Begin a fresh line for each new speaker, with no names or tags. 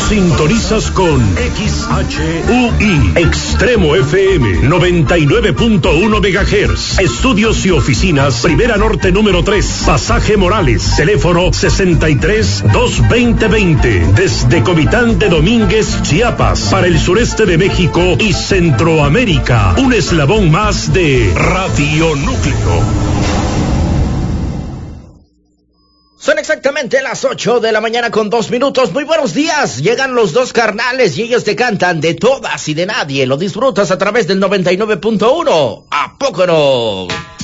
Sintonizas con XHUI Extremo FM 99.1 MHz. Estudios y oficinas Rivera Norte número 3, Pasaje Morales. Teléfono 63-220-20. Desde Comitán de Domínguez, Chiapas, para el sureste de México y Centroamérica. Un eslabón más de Radio Núcleo.
Son exactamente las 8 de la mañana con 2 minutos. Muy buenos días. Llegan los dos carnales y ellos te cantan De Todas y de Nadie. Lo disfrutas a través del 99.1. ¿A poco no?